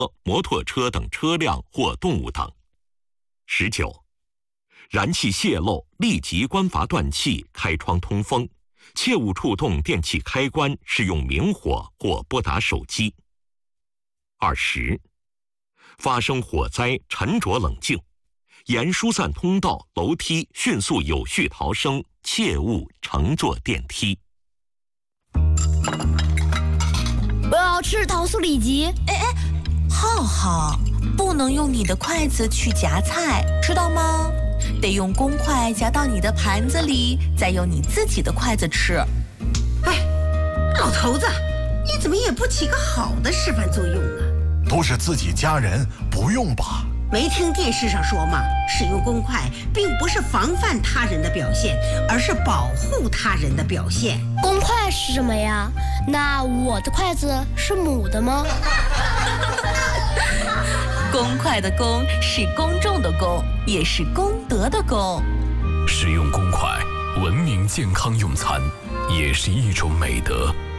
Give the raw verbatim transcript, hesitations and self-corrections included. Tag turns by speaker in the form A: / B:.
A: 摩托车等车辆或动物等。十九，燃气泄漏，立即关阀断气，开窗通风，切勿触动电器开关，使用明火或拨打手机。二十，发生火灾，沉着冷静，沿疏散通道、楼梯迅速有序逃生，切勿乘坐电梯。
B: 我要吃糖醋里脊。
C: 哎哎，浩浩，不能用你的筷子去夹菜，知道吗？得用公筷夹到你的盘子里，再用你自己的筷子吃。
D: 哎，老头子，你怎么也不起个好的示范作用啊？
E: 都是自己家人，不用吧？
D: 没听电视上说吗？使用公筷并不是防范他人的表现，而是保护他人的表现。
B: 公筷是什么呀？那我的筷子是母的吗？
C: 公筷的公是公众的公，也是功德的功。
F: 使用公筷，文明健康用餐，也是一种美德。